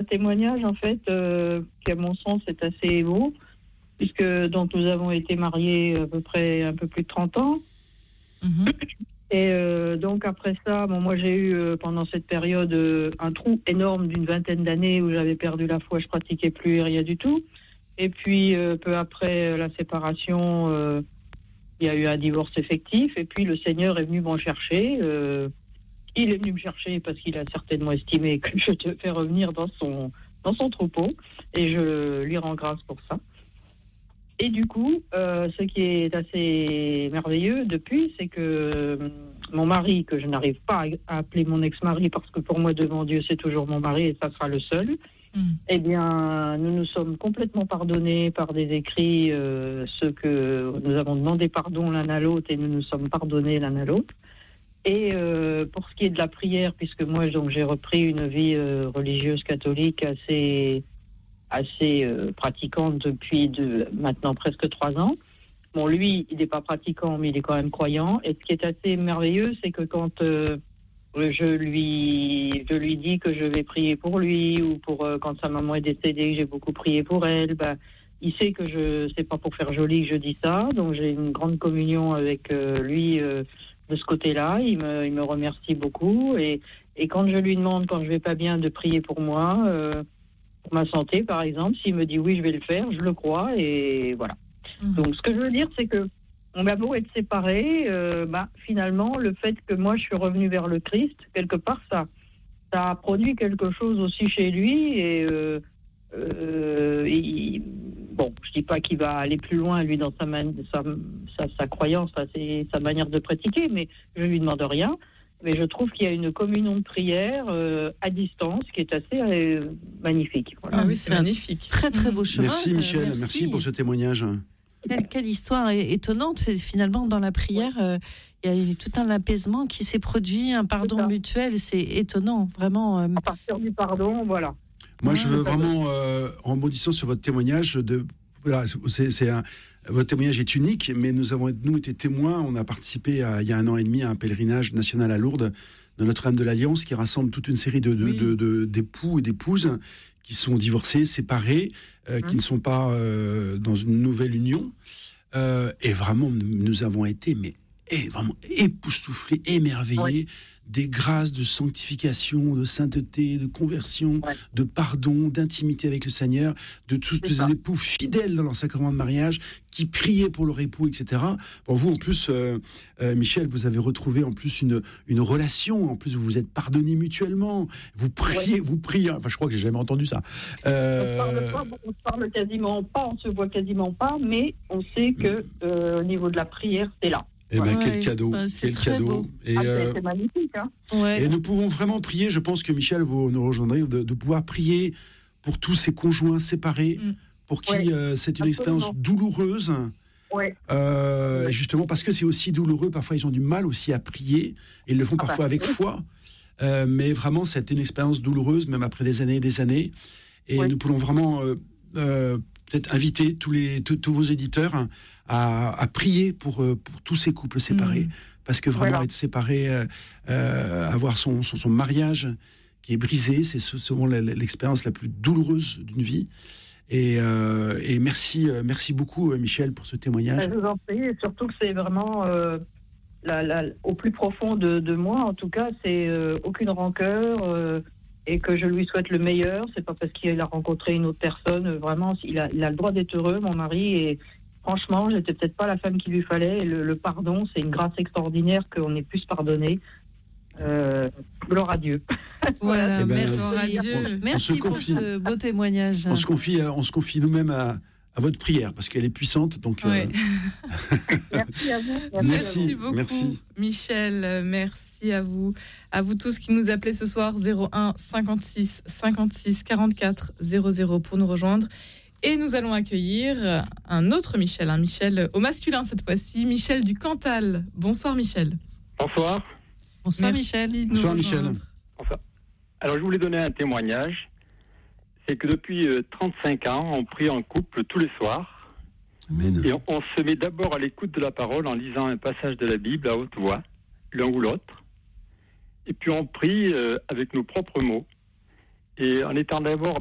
témoignage, en fait, qui, à mon sens, est assez beau, puisque donc, nous avons été mariés à peu près un peu plus de 30 ans. Et donc, après ça, moi, j'ai eu, pendant cette période, un trou énorme d'une 20aine d'années où j'avais perdu la foi, je pratiquais plus rien du tout. Et puis, peu après la séparation, il y a eu un divorce effectif. Et puis, le Seigneur est venu m'en chercher. Il est venu me chercher parce qu'il a certainement estimé que je devais revenir dans son troupeau. Et je lui rends grâce pour ça. Et du coup, ce qui est assez merveilleux depuis, c'est que mon mari, que je n'arrive pas à appeler mon ex-mari, parce que pour moi, devant Dieu, c'est toujours mon mari et ça sera le seul, eh bien, nous nous sommes complètement pardonnés par des écrits, ceux que nous avons demandé pardon l'un à l'autre et nous nous sommes pardonnés l'un à l'autre. Et pour ce qui est de la prière, puisque moi, donc, j'ai repris une vie religieuse catholique assez pratiquante depuis maintenant presque 3 ans. Bon, lui, il n'est pas pratiquant, mais il est quand même croyant. Et ce qui est assez merveilleux, c'est que quand je lui dis que je vais prier pour lui, ou pour quand sa maman est décédée, j'ai beaucoup prié pour elle, il sait que c'est pas pour faire joli que je dis ça. Donc j'ai une grande communion avec lui de ce côté-là. Il me remercie beaucoup. Et quand je lui demande, quand je vais pas bien, de prier pour moi, pour ma santé, par exemple, s'il me dit oui, je vais le faire, je le crois, et voilà. Donc, ce que je veux dire, c'est que on a beau être séparés, finalement, le fait que moi, je suis revenue vers le Christ, quelque part, ça a produit quelque chose aussi chez lui, et je dis pas qu'il va aller plus loin, lui, dans sa croyance, sa manière de pratiquer, mais je lui demande rien. Mais je trouve qu'il y a une communion de prière à distance qui est assez magnifique. Voilà. Ah oui, c'est magnifique. Très, très beau chemin. Merci Michel, merci pour ce témoignage. Quelle histoire étonnante. Finalement, dans la prière, il y a eu tout un apaisement qui s'est produit, un pardon mutuel. C'est étonnant, vraiment. À partir du pardon, voilà. Moi, je veux vraiment, en rebondissant sur votre témoignage, votre témoignage est unique, mais nous avons été témoins. On a participé il y a 1 an et demi à un pèlerinage national à Lourdes de Notre-Dame de l'Alliance, qui rassemble toute une série d'époux et d'épouses qui sont divorcés, séparés, qui ne sont pas dans une nouvelle union. Et vraiment, nous avons été vraiment époustouflés, émerveillés des grâces de sanctification, de sainteté, de conversion, de pardon, d'intimité avec le Seigneur, de tous ces époux fidèles dans leur sacrement de mariage, qui priaient pour leur époux, etc. Bon, vous, en plus, Michel, vous avez retrouvé en plus une relation. En plus, vous vous êtes pardonnés mutuellement. Vous priez. Enfin, je crois que j'ai jamais entendu ça. On se parle quasiment pas, on se voit quasiment pas, mais on sait que au niveau de la prière, c'est là. Eh ben, quel cadeau, quel cadeau. Et c'est magnifique, hein. Et nous pouvons vraiment prier, je pense que Michel, vous nous rejoindrez, de pouvoir prier pour tous ces conjoints séparés, pour qui c'est une expérience douloureuse. Justement, parce que c'est aussi douloureux, parfois ils ont du mal aussi à prier, ils le font parfois avec foi, mais vraiment c'est une expérience douloureuse, même après des années et des années. Et nous pouvons vraiment peut-être inviter tous vos éditeurs à prier pour tous ces couples séparés, parce que vraiment être séparé, avoir son mariage qui est brisé, c'est souvent l'expérience la plus douloureuse d'une vie. Et merci beaucoup Michel pour ce témoignage. Je vous en prie, et surtout que c'est vraiment au plus profond de moi, en tout cas, c'est aucune rancœur. Et que je lui souhaite le meilleur. C'est pas parce qu'il a rencontré une autre personne. Vraiment, il a le droit d'être heureux, mon mari. Et franchement, j'étais peut-être pas la femme qu'il lui fallait. Et le pardon, c'est une grâce extraordinaire qu'on ait pu se pardonner. Gloire à Dieu. Voilà, merci à Dieu. Merci pour ce beau témoignage. On se confie nous-mêmes à votre prière, parce qu'elle est puissante. Donc, Merci à vous. Merci beaucoup, Michel. Merci à vous. À vous tous qui nous appelez ce soir, 01 56 56 44 00 pour nous rejoindre. Et nous allons accueillir un autre Michel, un Michel au masculin cette fois-ci, Michel du Cantal. Bonsoir Michel. Bonsoir. Bonsoir Michel. Bonsoir Michel. Bonsoir. Alors je voulais donner un témoignage. C'est que depuis 35 ans, on prie en couple tous les soirs. Amen. Et on se met d'abord à l'écoute de la parole en lisant un passage de la Bible à haute voix, l'un ou l'autre. Et puis on prie avec nos propres mots. Et en étant d'abord